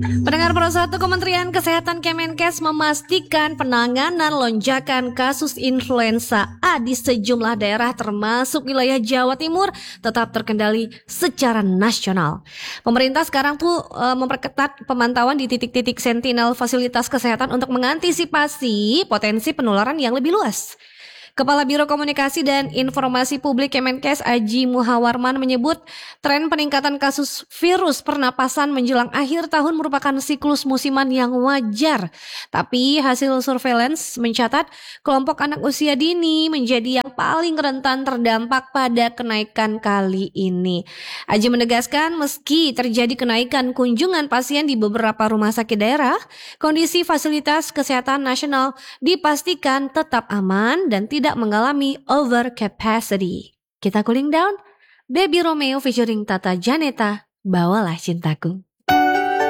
Pendengar Pro 1, Kementerian Kesehatan Kemenkes memastikan penanganan lonjakan kasus influenza A di sejumlah daerah termasuk wilayah Jawa Timur tetap terkendali secara nasional. Pemerintah sekarang tuh memperketat pemantauan di titik-titik sentinel fasilitas kesehatan untuk mengantisipasi potensi penularan yang lebih luas. Kepala Biro Komunikasi dan Informasi Publik Kemenkes Aji Muhawarman menyebut tren peningkatan kasus virus pernapasan menjelang akhir tahun merupakan siklus musiman yang wajar. Tapi hasil surveillance mencatat kelompok anak usia dini menjadi yang paling rentan terdampak pada kenaikan kali ini. Aji menegaskan meski terjadi kenaikan kunjungan pasien di beberapa rumah sakit daerah, kondisi fasilitas kesehatan nasional dipastikan tetap aman dan tidak mengalami over capacity. Kita cooling down. Baby Romeo featuring Tata Janeta, Bawalah Cintaku.